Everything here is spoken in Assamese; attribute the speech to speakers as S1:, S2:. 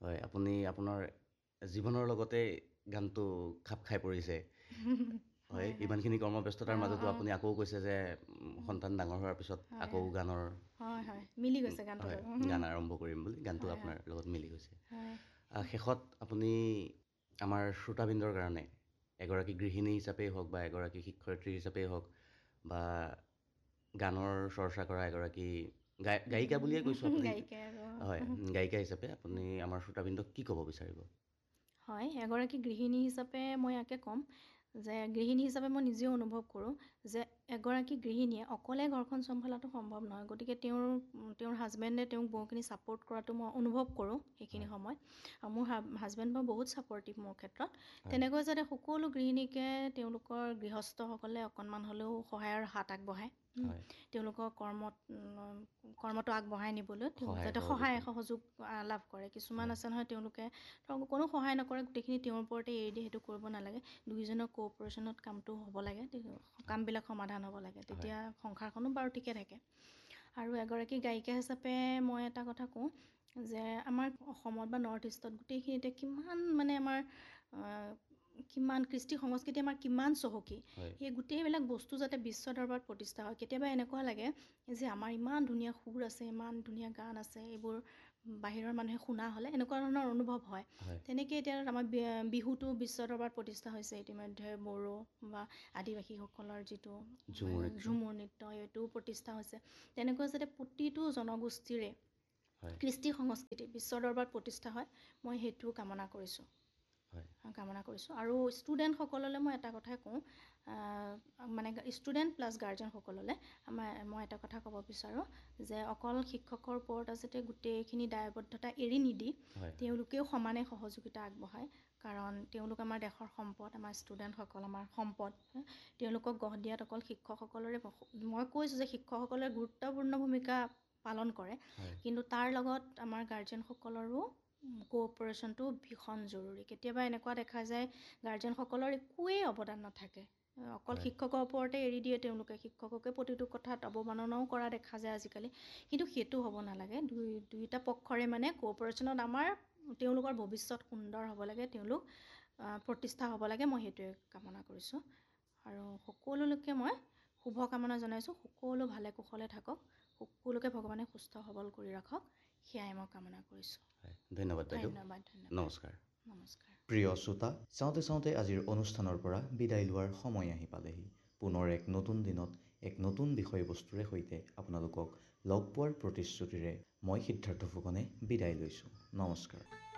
S1: হয়, আপুনি আপোনাৰ জীৱনৰ লগতে গানটো খাপ খাই পৰিছে। হয়,
S2: হয় হয়
S1: ইমানখিনি কৰ্মব্যস্ততাৰ
S2: অঁ
S1: মাজতো
S2: অঁ
S1: আপুনি আকৌ কৈছে যে সন্তান ডাঙৰ হোৱাৰ পিছত
S2: হয়
S1: আকৌ
S2: হয়
S1: গানৰ
S2: হয় হয় মিলি গৈছে গানটোৰ
S1: হয়,
S2: লগত
S1: গান আৰম্ভ কৰিম বুলি গানটো
S2: হয় হয়
S1: আপোনাৰ লগত মিলি গৈছে।
S2: হয়
S1: শেষত আপুনি আমাৰ শ্ৰোতাবৃন্দৰ কাৰণে এগৰাকী গৃহিণী হিচাপেই হওক বা এগৰাকী শিক্ষয়িত্ৰী হিচাপেই হওক বা গানৰ চৰ্চা কৰা এগৰাকী গায়িকা বুলিয়ে কৈছোঁ আপুনি
S2: গায়িকা আৰু
S1: হয়, গায়িকা হিচাপে আপুনি আমাৰ শ্ৰোতাবৃন্দক কি ক'ব বিচাৰিব?
S2: হয়, এগৰাকী গৃহিণী হিচাপে মই ইয়াকে ক'ম যে গৃহিণী হিচাপে মই নিজেও অনুভৱ কৰোঁ যে এগৰাকী গৃহিণীয়ে অকলে ঘৰখন চম্ভালাটো সম্ভৱ নহয়। গতিকে তেওঁৰ হাজবেণ্ডে তেওঁক বহুখিনি ছাপোৰ্ট কৰাটো মই অনুভৱ কৰোঁ সেইখিনি
S1: হয়
S2: সময়ত। আৰু মোৰ হাজবেণ্ড বাৰু বহুত ছাপৰ্টিভ মোৰ ক্ষেত্ৰত।
S1: হয়
S2: তেনেকৈ যাতে সকলো গৃহিণীকে তেওঁলোকৰ গৃহস্থসকলে অকণমান হ'লেও সহায়ৰ হাত আগবঢ়ায়।
S1: হয়
S2: তেওঁলোকৰ কৰ্মটো আগবঢ়াই নিবলৈ যাতে
S1: সহযোগ
S2: সহায়
S1: কৰে
S2: সহযোগ লাভ কৰে। কিছুমান
S1: হয়
S2: আছে নহয় তেওঁলোকে ধৰক কোনো সহায় নকৰে, গোটেইখিনি তেওঁৰ ওপৰতে এৰি দিয়ে, সেইটো কৰিব নালাগে। দুয়োজনৰ কোঅপাৰেশ্যনত কামটো হ'ব লাগে, কামবিলাক সমাধান হ'ব লাগে,
S1: হয়
S2: তেতিয়া সংসাৰখনো বাৰু ঠিকে থাকে। আৰু এগৰাকী গায়িকা হিচাপে মই এটা কথা কওঁ যে আমাৰ অসমত বা নৰ্থ ইষ্টত গোটেইখিনিতে কিমান মানে আমাৰ কিমান কৃষ্টি সংস্কৃতি আমাৰ কিমান চহকী,
S1: হয়
S2: সেই গোটেইবিলাক বস্তু যাতে বিশ্ব দৰবাৰত প্ৰতিষ্ঠা হয়। কেতিয়াবা এনেকুৱা লাগে যে আমাৰ ইমান ধুনীয়া সুৰ আছে, ইমান ধুনীয়া গান আছে, এইবোৰ বাহিৰৰ মানুহে শুনা হ'লে এনেকুৱা ধৰণৰ অনুভৱ হয়।
S1: হয়
S2: তেনেকৈ এতিয়া আমাৰ বিহুটো বিশ্ব দৰবাৰত প্ৰতিষ্ঠা হৈছে ইতিমধ্যে। বড়ো বা আদিবাসীসকলৰ যিটো ঝুমুৰ নৃত্য এইটোও প্ৰতিষ্ঠা হৈছে। তেনেকৈ যাতে প্ৰতিটো জনগোষ্ঠীৰে
S1: হয়
S2: কৃষ্টি সংস্কৃতি বিশ্ব দৰবাৰত প্ৰতিষ্ঠা হয়, মই সেইটো কামনা কৰিছোঁ।
S1: হয়
S2: আৰু ষ্টুডেণ্টসকললৈ মই এটা কথাই কওঁ, মানে ষ্টুডেণ্ট প্লাছ গাৰ্জেনসকললৈ মই এটা কথা ক'ব বিচাৰোঁ যে অকল শিক্ষকৰ ওপৰত যাতে গোটেইখিনি দায়বদ্ধতা এৰি নিদি
S1: হয়
S2: তেওঁলোকেও সমানে সহযোগিতা আগবঢ়ায়। কাৰণ তেওঁলোক আমাৰ দেশৰ সম্পদ, আমাৰ ষ্টুডেণ্টসকল আমাৰ সম্পদ। তেওঁলোকক গঢ় দিয়াত অকল শিক্ষকসকলৰে মই কৈছোঁ যে শিক্ষকসকলে গুৰুত্বপূৰ্ণ ভূমিকা পালন কৰে,
S1: হয়
S2: কিন্তু তাৰ লগত আমাৰ গাৰ্জেনসকলৰো কোঅপাৰেশ্যনটো ভীষণ জৰুৰী। কেতিয়াবা এনেকুৱা দেখা যায় গাৰ্জেনসকলৰ একোৱেই অৱদান নাথাকে, অকল
S1: হয়
S2: শিক্ষকৰ ওপৰতে এৰি দিয়ে তেওঁলোকে, শিক্ষককে প্ৰতিটো কথাত অৱমাননাও কৰা দেখা যায় আজিকালি। কিন্তু সেইটো হ'ব নালাগে, দুয়োটা পক্ষৰে মানে কোঅপাৰেশ্যনত আমাৰ তেওঁলোকৰ ভৱিষ্যত সুন্দৰ হ'ব লাগে, তেওঁলোক প্ৰতিষ্ঠা হ'ব লাগে, মই সেইটোৱে কামনা কৰিছোঁ। আৰু সকলোলৈকে মই শুভকামনা জনাইছোঁ, সকলো ভালে কুশলে থাকক, সকলোকে ভগৱানে সুস্থ সবল কৰি ৰাখক, সেয়াই মই কামনা কৰিছোঁ।
S1: হয় ধন্যবাদ বাইদেউ।
S2: ধন্যবাদ।
S1: নমস্কাৰ।
S2: নমস্কাৰ।
S3: প্ৰিয় শ্ৰোতা, চাওঁতে চাওঁতে আজিৰ অনুষ্ঠানৰ পৰা বিদায় লোৱাৰ সময় আহি পালেহি। পুনৰ এক নতুন দিনত এক নতুন বিষয়বস্তুৰে সৈতে আপোনালোকক লগ পোৱাৰ প্ৰতিশ্ৰুতিৰে মই সিদ্ধাৰ্থ ফুকনে বিদায় লৈছোঁ। নমস্কাৰ।